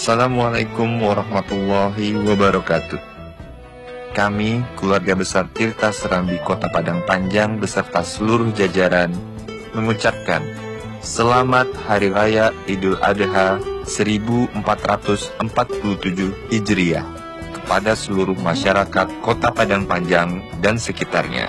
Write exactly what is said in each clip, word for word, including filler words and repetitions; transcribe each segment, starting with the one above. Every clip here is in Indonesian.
Assalamualaikum warahmatullahi wabarakatuh. Kami, keluarga besar Tirta Serambi Kota Padang Panjang beserta seluruh jajaran, mengucapkan Selamat Hari Raya Idul Adha seribu empat ratus empat puluh tujuh Hijriah kepada seluruh masyarakat Kota Padang Panjang dan sekitarnya.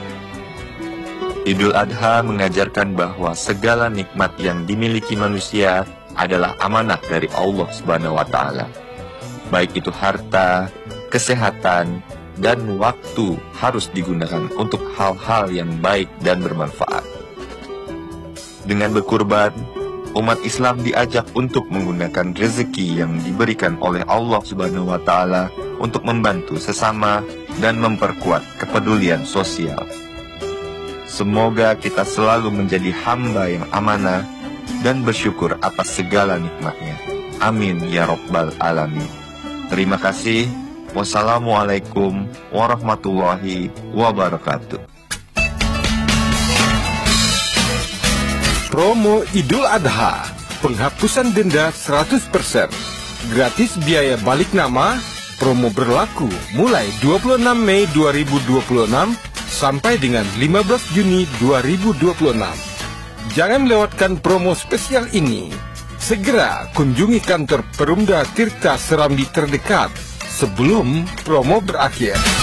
Idul Adha mengajarkan bahwa segala nikmat yang dimiliki manusia adalah amanah dari Allah Subhanahu wa Ta'ala. Baik itu harta, kesehatan, dan waktu harus digunakan untuk hal-hal yang baik dan bermanfaat. Dengan berkurban, umat Islam diajak untuk menggunakan rezeki yang diberikan oleh Allah Subhanahu wa Ta'ala untuk membantu sesama dan memperkuat kepedulian sosial. Semoga kita selalu menjadi hamba yang amanah dan bersyukur atas segala nikmatnya. Amin ya Rabbal Alamin. Terima kasih. Wassalamualaikum warahmatullahi wabarakatuh. Promo Idul Adha, penghapusan denda seratus persen, gratis biaya balik nama. Promo berlaku mulai dua puluh enam Mei dua ribu dua puluh enam sampai dengan lima belas Juni dua ribu dua puluh enam. Jangan melewatkan promo spesial ini. Segera kunjungi kantor Perumda Tirta Serambi terdekat sebelum promo berakhir.